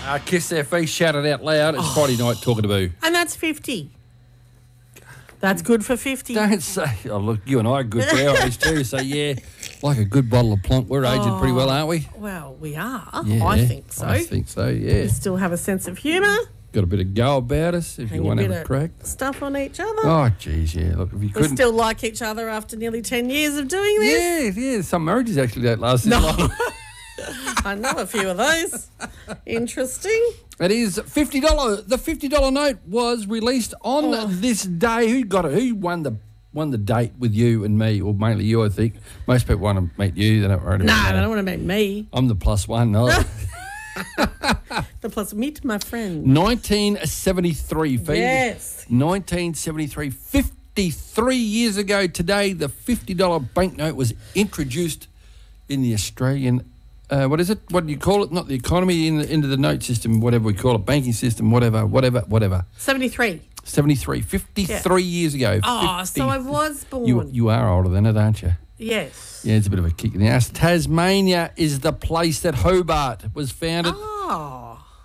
Kiss Their Feet, shout it out loud. It's Friday night talking to Boo. And that's 50. That's good for 50. Don't say, look, you and I are good for our age too, so yeah, like a good bottle of plonk. We're aging pretty well, aren't we? Well, we are. Yeah, I think so. I think so, yeah. We still have a sense of humour. Got a bit of go about us if you want to have a crack. Stuff on each other. Oh, geez, yeah. Look, if you We couldn't. still like each other after nearly 10 years of doing this. Yeah. Some marriages actually don't last this long. I know a few of those. Interesting. It is $50. The $50 note was released on this day. Who got it? Who won the date with you and me? Or mainly you, I think. Most people want to meet you. They don't worry about No, they don't want to meet me. I'm the plus one. No. The plus, meet my friend. 1973, Phoebe. Yes. 1973, 53 years ago today, the $50 banknote was introduced in the Australian, what is it? What do you call it? Not the economy, into the note system, whatever we call it, banking system, whatever. 73. 73, 53 years ago. Oh, so I was born. You are older than it, aren't you? Yes. Yeah, it's a bit of a kick in the ass. Tasmania is the place that Hobart was founded. Oh.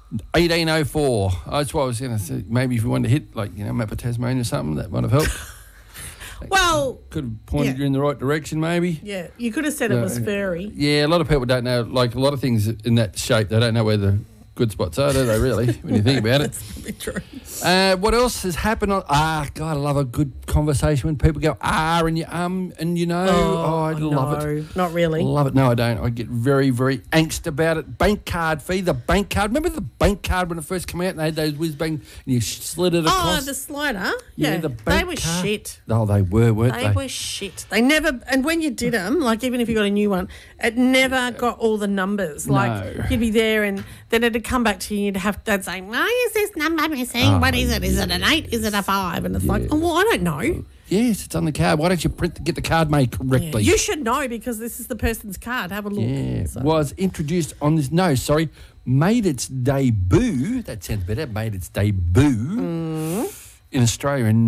1804. That's what I was going to say. Maybe if we wanted to hit, map of Tasmania or something, that might have helped. Well. Could have pointed you in the right direction, maybe. Yeah, you could have said it was furry. Yeah, a lot of people don't know, like a lot of things in that shape, they don't know where the good spots are, do they, really, when you think about it? That's probably true. What else has happened? God, I love a good conversation when people go, and you and you know. I love it. Not really. Love it. No, I don't. I get very, very angst about it. Bank card fee, the bank card. Remember the bank card when it first came out and they had those whiz bang and you slid it across? Oh, the slider? Yeah, the bank they were card. shit. Oh, they were, weren't they? They were shit. They never, and when you did them, like even if you got a new one, it never got all the numbers. Like you'd be there and then it'd come back to you and they'd say, why is this number missing? What is it? Is it an 8? Is it a 5? And it's like, oh, well, I don't know. Yes, it's on the card. Why don't you get the card made correctly? Yeah, you should know because this is the person's card. Have a look. Yeah, was introduced on this, made its debut, that sounds better, made its debut in Australia in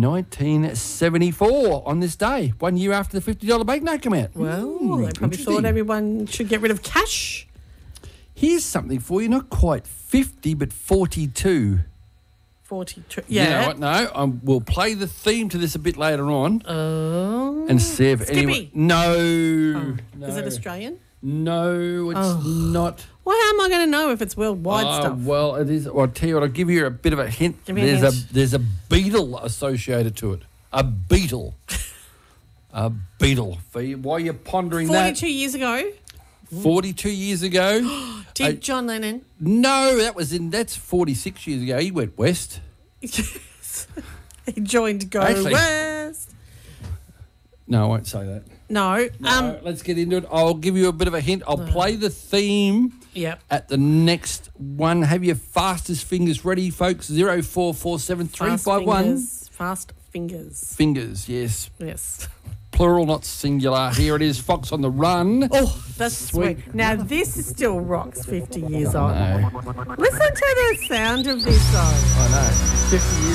1974 on this day, 1 year after the $50 banknote came out. Well, they probably thought everyone should get rid of cash. Here's something for you, not quite 50, but 42. 42. Yeah. You know what? No, we'll play the theme to this a bit later on. And see if anyone. No. Is it Australian? No, it's not. Well, how am I going to know if it's worldwide stuff? Well, it is. I'll tell you what, I'll give you a bit of a hint. There's a beetle associated to it. A beetle. A beetle. While you're pondering 42 years ago? 42 years ago. Did John Lennon? No, that's 46 years ago. He went west. He joined Go West. No, I won't say that. No. Let's get into it. I'll give you a bit of a hint. I'll play the theme at the next one. Have your fastest fingers ready, folks. 04473551. Fast fingers. Fingers, yes. Yes. Plural, not singular. Here it is, Fox on the Run. Oh, that's sweet. Now, this is still rocks 50 years old. I know. Listen to the sound of this, though. I know. 50 years